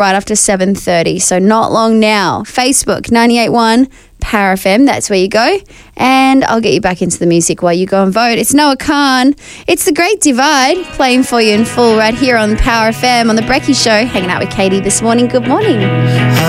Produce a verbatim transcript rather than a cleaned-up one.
right after seven thirty, so not long now. Facebook, ninety-eight point one Power F M, that's where you go. And I'll get you back into the music while you go and vote. It's Noah Khan. It's The Great Divide, playing for you in full right here on Power F M on The Brekkie Show. Hanging out with Katie this morning. Good morning.